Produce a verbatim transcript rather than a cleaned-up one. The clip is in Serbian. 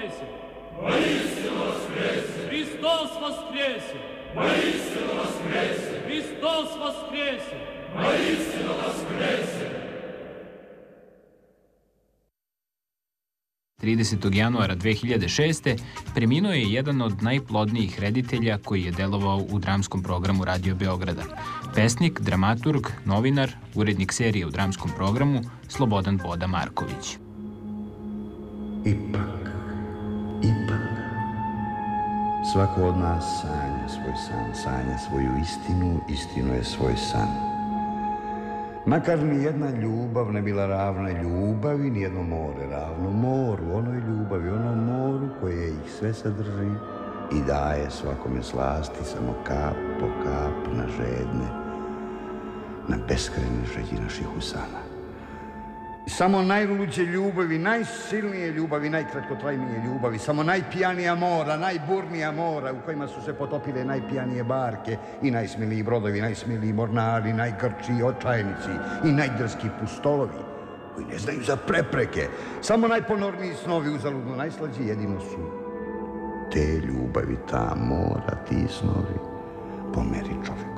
воскресе! Воистину воскресе! Христос воскресе! Воистину воскресе! Христос воскресе! Воистину воскрese! tridesetog januara dve hiljade šeste. preminuo je jedan od najplodnijih reditelja koji je delovao u dramskom programu Radio Beograda. Pesnik, dramaturg, novinar, urednik serije u dramskom programu Slobodan Boda Marković. Ipak, ipak, svako od nas sanja svoj san, sanja svoju istinu, istinu je svoj san. Makar ni jedna ljubav ne bila ravna ljubavi, ni jedno more ravno moru, onoj ljubavi, onom moru koje ih sve sadrži i daje svakome slasti samo kap po kap na žedne, na beskrajne želji naših usana. Samo najluđe ljubavi, najsilnije ljubavi, najkratkotrajnije ljubavi, samo najpijanija mora, najburnija mora u kojima su se potopile najpijanije barke i najsmiliji brodovi, najsmiliji mornari, najgrčiji očajnici i najdrski pustolovi koji ne znaju za prepreke. Samo najponorniji snovi uzaludno najslađi jedino su te ljubavi, ta mora, ti snovi po meri čoveka.